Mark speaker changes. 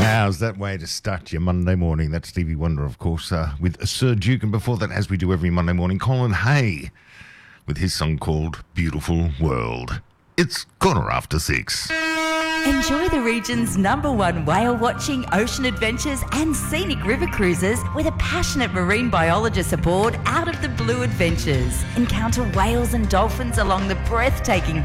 Speaker 1: How's that way to start your Monday morning? That's Stevie Wonder, of course, with Sir Duke. And before that, as we do every Monday morning, Colin Hay with his song called Beautiful World. It's 6:15.
Speaker 2: Enjoy the region's #1 whale watching, ocean adventures and scenic river cruises with a passionate marine biologist aboard Out of the Blue Adventures. Encounter whales and dolphins along the breathtaking